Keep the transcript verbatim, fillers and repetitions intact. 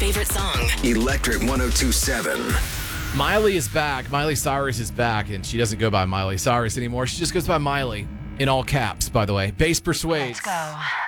favorite song. Electric one oh two point seven. Miley is back. Miley Cyrus is back, and she doesn't go by Miley Cyrus anymore. She just goes by Miley, in all caps, by the way. Bass Persuades. Let's go.